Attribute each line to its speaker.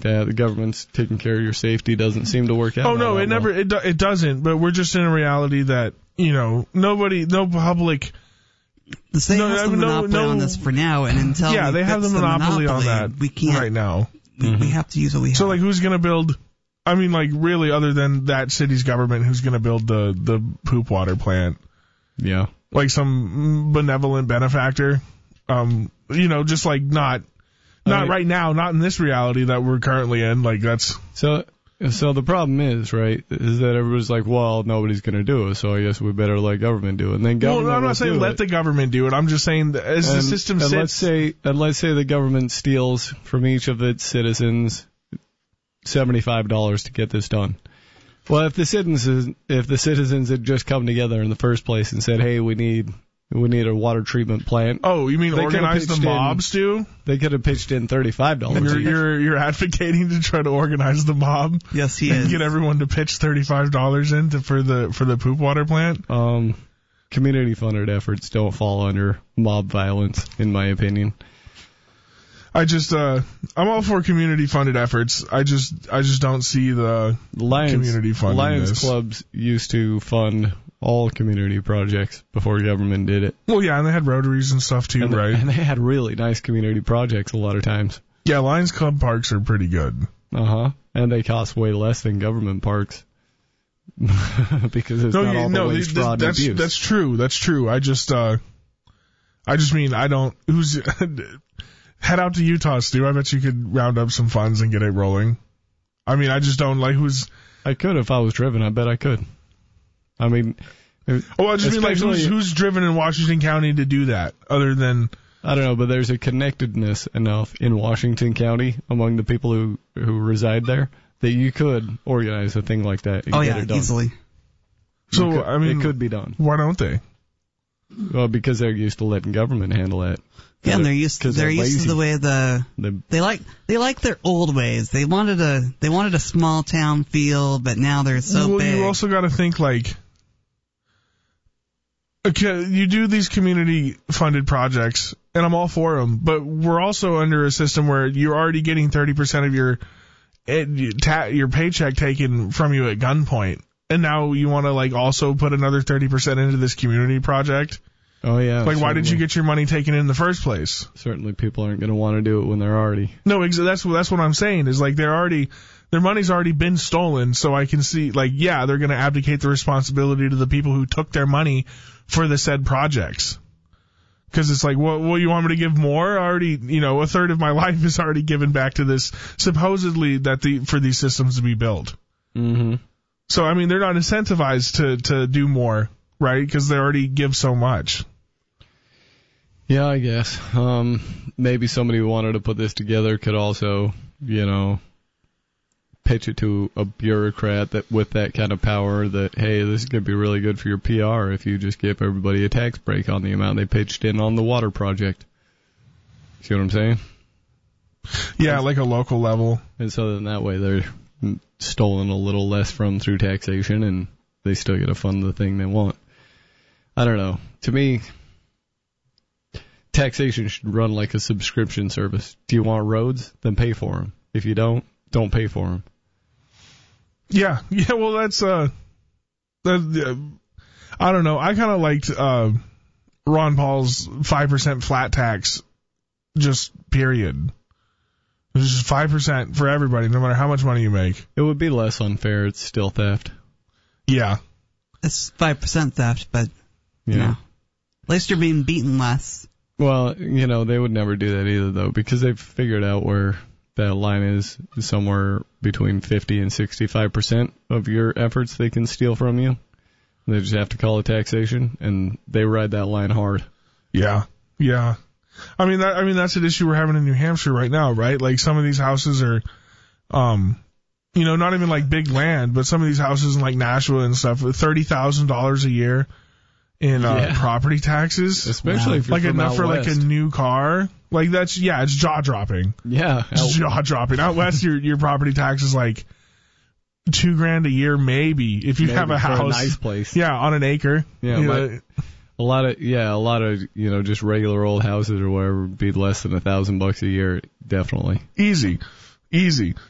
Speaker 1: that. The government's taking care of your safety doesn't seem to work out.
Speaker 2: Oh, no, it doesn't. But we're just in a reality that, no public...
Speaker 3: The state has the monopoly on this for now, and until
Speaker 2: they have the monopoly on that
Speaker 3: we can't,
Speaker 2: right now.
Speaker 3: We have to use what we have.
Speaker 2: So, who's going to build... I mean, really, other than that city's government, who's going to build the poop water plant?
Speaker 1: Yeah.
Speaker 2: Some benevolent benefactor? Just not right now, not in this reality that we're currently in. That's...
Speaker 1: So the problem is that everybody's like, well, nobody's going to do it, so I guess we better let government do it. And then government
Speaker 2: I'm not saying let the government do it. I'm just saying as the system sits...
Speaker 1: Let's say the government steals from each of its citizens $75 to get this done. Well, if the citizens had just come together in the first place and said, hey, we need a water treatment plant.
Speaker 2: Oh, you mean organize the mobs too?
Speaker 1: They could have pitched in $35.
Speaker 2: You're advocating to try to organize the mob?
Speaker 3: Yes, he is.
Speaker 2: Get everyone to pitch $35 in for the poop water plant?
Speaker 1: Community funded efforts don't fall under mob violence, in my opinion.
Speaker 2: I'm all for community funded efforts. I just don't see the community funding.
Speaker 1: Lions clubs used to fund all community projects before government did it.
Speaker 2: Well, yeah, and they had Rotaries and stuff too, right?
Speaker 1: And they had really nice community projects a lot of times.
Speaker 2: Yeah, Lions Club parks are pretty good.
Speaker 1: And they cost way less than government parks. Because it's not all the waste, fraud, and abuse.
Speaker 2: That's true. I just mean, head out to Utah, Stu. I bet you could round up some funds and get it rolling. I mean, I just don't
Speaker 1: I could if I was driven. I bet I could. I mean...
Speaker 2: I just mean, who's driven in Washington County to do that, other than...
Speaker 1: I don't know, but there's a connectedness enough in Washington County among the people who reside there that you could organize a thing like that and get it done.
Speaker 3: Easily.
Speaker 2: So,
Speaker 1: it could be done.
Speaker 2: Why don't they?
Speaker 1: Well, because they're used to letting government handle that.
Speaker 3: Yeah, and they're used to the way they like their old ways. They wanted a small town feel, but now they're so big.
Speaker 2: You also got to think okay, you do these community funded projects, and I'm all for them, but we're also under a system where you're already getting 30% of your paycheck taken from you at gunpoint, and now you want to also put another 30% into this community project.
Speaker 1: Oh, yeah.
Speaker 2: Why did you get your money taken in the first place?
Speaker 1: Certainly people aren't going to want to do it when they're already...
Speaker 2: No, that's what I'm saying, is their money's already been stolen, so I can see, they're going to abdicate the responsibility to the people who took their money for the said projects. Because it's you want me to give more? Already, a third of my life is already given back to this, supposedly, for these systems to be built.
Speaker 1: Mm-hmm.
Speaker 2: So, I mean, they're not incentivized to do more, right? Because they already give so much.
Speaker 1: Yeah, I guess. Maybe somebody who wanted to put this together could also, pitch it to a bureaucrat that with that kind of power that, hey, this is going to be really good for your PR if you just give everybody a tax break on the amount they pitched in on the water project. See what I'm saying?
Speaker 2: Yeah, like a local level.
Speaker 1: And so then that way they're stolen a little less from through taxation and they still get to fund the thing they want. I don't know. To me... taxation should run like a subscription service. Do you want roads? Then pay for them. If you don't pay for them.
Speaker 2: Yeah. Well, that's I don't know. I kind of liked Ron Paul's 5% flat tax. Just period. It's just 5% for everybody, no matter how much money you make.
Speaker 1: It would be less unfair. It's still theft.
Speaker 2: Yeah.
Speaker 3: It's 5% theft, but
Speaker 1: yeah.
Speaker 3: At least you're being beaten less.
Speaker 1: Well, they would never do that either, though, because they've figured out where that line is somewhere between 50 and 65% of your efforts they can steal from you. They just have to call it taxation, and they ride that line hard.
Speaker 2: Yeah. I mean that's an issue we're having in New Hampshire right now, right? Some of these houses are, not even big land, but some of these houses in Nashville and stuff, $30,000 a year. In property taxes,
Speaker 1: especially if you're from
Speaker 2: enough for
Speaker 1: west.
Speaker 2: A new car, it's jaw dropping.
Speaker 1: Yeah,
Speaker 2: it's jaw dropping. Out west, your property tax is $2,000 a year, maybe if you have a house,
Speaker 1: for a nice place.
Speaker 2: Yeah, on an acre.
Speaker 1: Yeah, a lot of just regular old houses or whatever would be less than $1,000 a year, definitely.
Speaker 2: Easy.